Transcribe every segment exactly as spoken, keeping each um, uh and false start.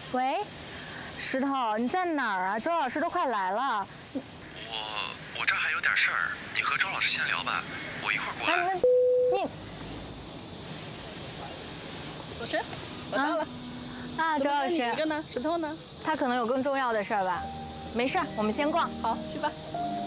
喂，石头，你在哪儿啊？周老师都快来了。 我我这儿还有点事儿，你和周老师先聊吧，我一会儿过来。 哎，那你老师，我到了。 啊，啊周老师， 你一个呢？石头呢？ 他可能有更重要的事儿吧。没事，我们先逛。 好，去吧。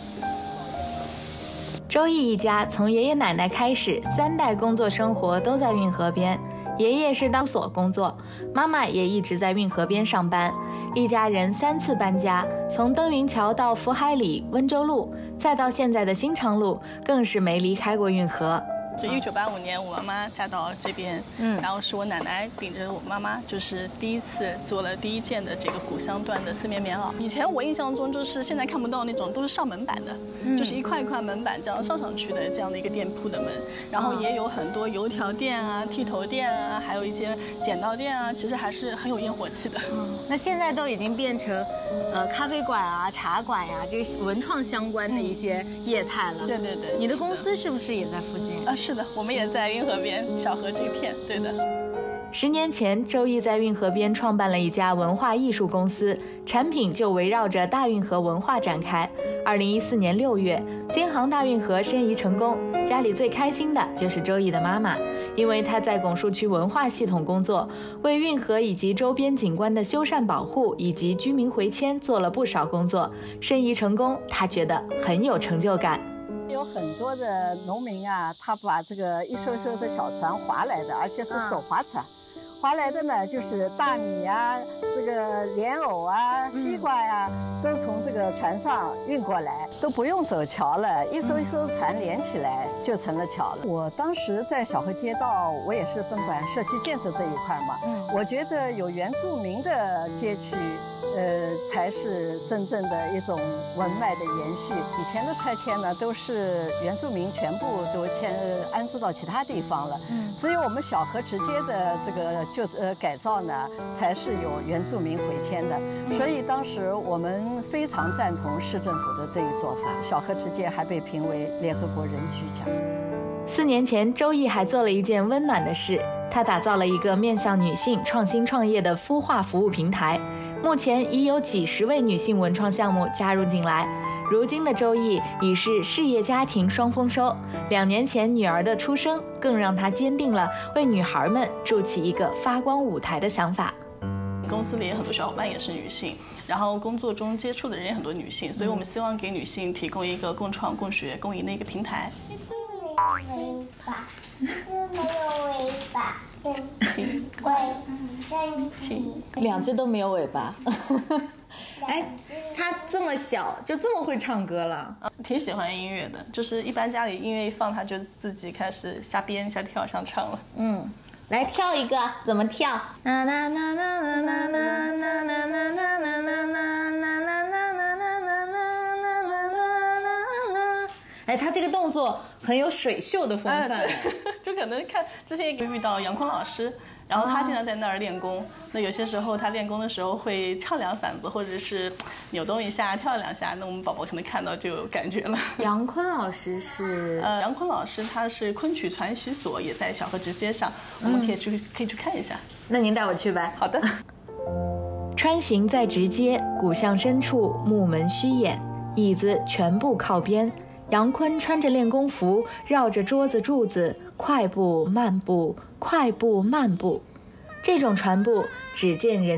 周毅一家从爷爷奶奶开始，三代工作生活都在运河边。爷爷是当所工作，妈妈也一直在运河边上班。一家人三次搬家，从登云桥到福海里、温州路，再到现在的新昌路，更是没离开过运河。 是一九八五年，我妈妈嫁到这边，嗯，然后是我奶奶领着我妈妈，就是第一次做了第一件的这个古香缎的四面棉袄。以前我印象中就是现在看不到那种，都是上门板的，嗯、就是一块一块门板这样上上去的这样的一个店铺的门，然后也有很多油条店啊、剃头店啊，还有一些剪刀店啊，其实还是很有烟火气的。 嗯，那现在都已经变成，呃，咖啡馆啊、茶馆呀、啊，这个文创相关的一些业态了。 对对对， 你的公司是不是也在附近？ 啊，是的，我们也在运河边小河这一片，对的。 十年前，周毅在运河边创办了一家文化艺术公司，产品就围绕着大运河文化展开。二零一四年六月，京杭大运河申遗成功，家里最开心的就是周毅的妈妈，因为她在拱墅区文化系统工作，为运河以及周边景观的修缮保护以及居民回迁做了不少工作。申遗成功，她觉得很有成就感。 有很多的农民啊，他把这个一艘艘的小船划来的，而且是手划船。划来的呢，就是大米啊，这个莲藕啊、西瓜呀、啊，都从这个船上运过来，都不用走桥了，一艘一艘船连起来就成了桥了。我当时在小河街道，我也是分管社区建设这一块嘛，嗯，我觉得有原住民的街区，呃，才是真正的一种文脉的延续。以前的拆迁呢，都是原住民全部都迁安置到其他地方了，嗯，只有我们小河直街的这个。就是呃改造呢，才是有原住民回迁的，所以当时我们非常赞同市政府的这一做法。小河直街还被评为联合国人居奖。 四年前，周毅还做了一件温暖的事，他打造了一个面向女性创新创业的孵化服务平台，目前已有几十位女性文创项目加入进来。如今的周毅已是事业家庭双丰收，两年前女儿的出生更让他坚定了为女孩们筑起一个发光舞台的想法。 公司里有很多小伙伴也是女性，然后工作中接触的人也很多女性，所以我们希望给女性提供一个共创、共学、共赢的一个平台。 没有尾巴，是没有尾巴，真奇怪，真奇怪， 两只都没有尾巴。哎，他这么小就这么会唱歌了？ 啊，挺喜欢音乐的，就是一般家里音乐一放，他就自己开始瞎编、瞎跳、瞎唱了。 嗯，来跳一个，怎么跳？啦啦啦啦啦啦啦啦啦啦啦啦啦啦啦啦啦。哎，他这个动作很有水袖的风范， 就可能看之前也遇到杨坤老师。然后他现在在那儿练功，那有些时候他练功的时候会唱两嗓子，或者是扭动一下、跳两下，那我们宝宝可能看到就有感觉了。 杨坤老师是呃，杨坤老师他是昆曲传习所，也在小河直街上，我们可以去、嗯、可以去看一下。 那您带我去呗。 好的。 穿行在直街，古巷深处木门虚掩，椅子全部靠边。杨坤穿着练功服，绕着桌子柱子快步慢步快步慢步，这种传步只见人